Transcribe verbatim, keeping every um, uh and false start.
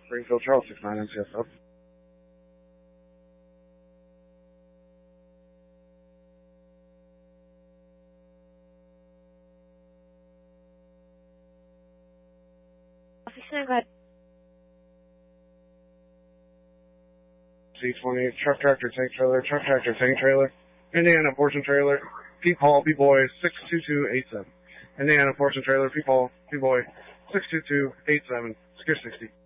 Springfield Charles, six nine M C S up. Officer, go ahead. C twenty, truck tractor tank trailer, truck tractor tank trailer, Indiana portion trailer, Peep Hall, Peep Boy, six two two eight seven. Indiana portion trailer, Peep Hall, Peep Boy, six two two eight seven, Secure sixty.